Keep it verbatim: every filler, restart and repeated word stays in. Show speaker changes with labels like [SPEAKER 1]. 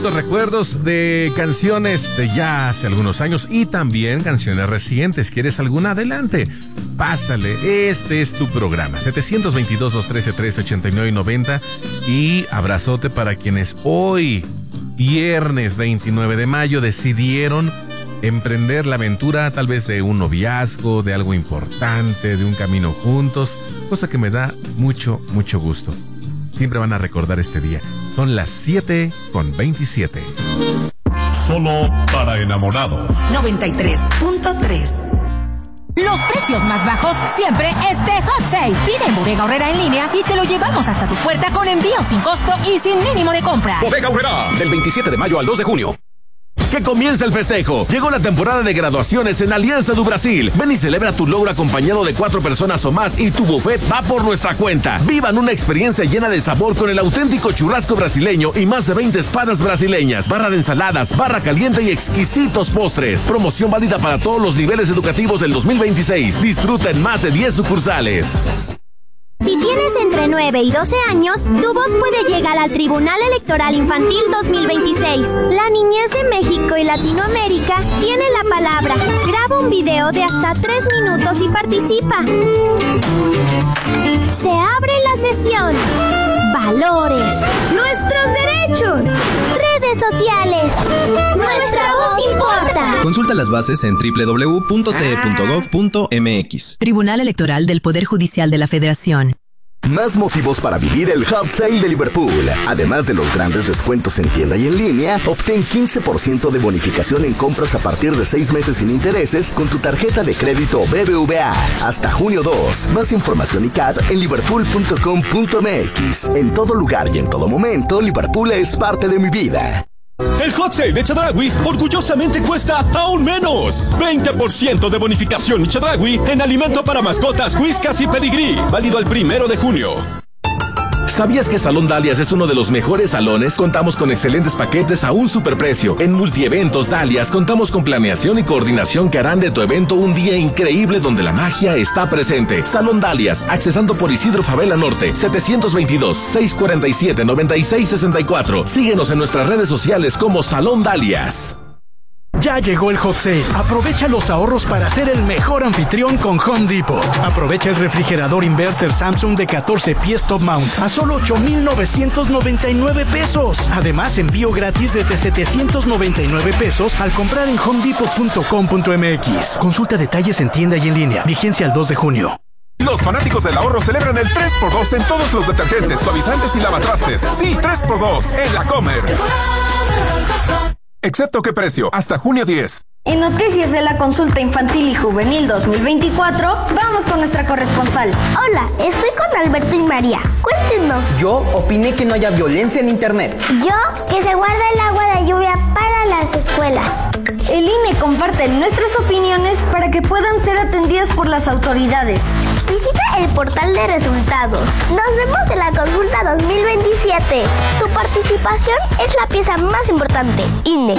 [SPEAKER 1] Los recuerdos de canciones de ya hace algunos años y también canciones recientes. ¿Quieres alguna? Adelante. Pásale, este es tu programa. setecientos veintidós, doscientos trece, trece ochenta y nueve y noventa. Y abrazote para quienes hoy, viernes veintinueve de mayo, decidieron emprender la aventura tal vez de un noviazgo, de algo importante, de un camino juntos, cosa que me da mucho, mucho gusto. Siempre van a recordar este día. Son las siete con veintisiete.
[SPEAKER 2] Solo para enamorados.
[SPEAKER 3] noventa y tres punto tres.
[SPEAKER 4] Los precios más bajos siempre este Hot Sale. Pide en Bodega Aurrera en línea y te lo llevamos hasta tu puerta con envío sin costo y sin mínimo de compra.
[SPEAKER 5] Bodega Aurrera, del veintisiete de mayo al dos de junio.
[SPEAKER 6] Que comience el festejo. Llegó la temporada de graduaciones en Alianza do Brasil. Ven y celebra tu logro acompañado de cuatro personas o más y tu buffet va por nuestra cuenta. Vivan una experiencia llena de sabor con el auténtico churrasco brasileño y más de veinte espadas brasileñas, barra de ensaladas, barra caliente y exquisitos postres. Promoción válida para todos los niveles educativos del dos mil veintiséis. Disfruta en más de diez sucursales.
[SPEAKER 7] Si tienes entre nueve y doce años, tu voz puede llegar al Tribunal Electoral Infantil dos mil veintiséis. La niñez de México y Latinoamérica tiene la palabra. Graba un video de hasta tres minutos y participa. Se abre la sesión. Valores. Nuestros derechos. Redes sociales. Nuestra voz importa.
[SPEAKER 8] Consulta las bases en doble u doble u doble u punto t e punto gov punto m x.
[SPEAKER 9] Tribunal Electoral del Poder Judicial de la Federación.
[SPEAKER 10] Más motivos para vivir el Hot Sale de Liverpool. Además de los grandes descuentos en tienda y en línea, obtén quince por ciento de bonificación en compras a partir de seis meses sin intereses con tu tarjeta de crédito B B V A. Hasta junio dos. Más información y C A D en liverpool punto com punto m x. En todo lugar y en todo momento, Liverpool es parte de mi vida.
[SPEAKER 2] El Hot Sale de Chedraui orgullosamente cuesta aún menos. veinte por ciento de bonificación Chedraui en alimento para mascotas, whiskas y pedigrí. Válido el primero de junio.
[SPEAKER 6] ¿Sabías que Salón Dalias es uno de los mejores salones? Contamos con excelentes paquetes a un superprecio. En Multieventos Dalias contamos con planeación y coordinación que harán de tu evento un día increíble donde la magia está presente. Salón Dalias, accesando por Isidro Favela Norte, setecientos veintidós, seiscientos cuarenta y siete, noventa y seis sesenta y cuatro. Síguenos en nuestras redes sociales como Salón Dalias.
[SPEAKER 11] Ya llegó el Hot Sale. Aprovecha los ahorros para ser el mejor anfitrión con Home Depot. Aprovecha el refrigerador inverter Samsung de catorce pies top mount a solo ocho mil novecientos noventa y nueve pesos. Además, envío gratis desde setecientos noventa y nueve pesos al comprar en home depot punto com punto m x. Consulta detalles en tienda y en línea. Vigencia al dos de junio.
[SPEAKER 5] Los fanáticos del ahorro celebran el tres por dos en todos los detergentes, suavizantes y lavatrastes. Sí, tres por dos en La Comer. Excepto qué precio, hasta junio diez.
[SPEAKER 12] En noticias de la consulta infantil y juvenil dos mil veinticuatro, vamos con nuestra corresponsal.
[SPEAKER 7] Hola, estoy con Alberto y María. Cuéntenos.
[SPEAKER 13] Yo opiné que no haya violencia en internet.
[SPEAKER 7] Yo, que se guarda el agua de lluvia para las escuelas.
[SPEAKER 12] El I N E comparte nuestras opiniones para que puedan ser atendidas por las autoridades.
[SPEAKER 7] Visita el portal de resultados. Nos vemos en la consulta dos mil veintisiete. Tu participación es la pieza más importante. I N E.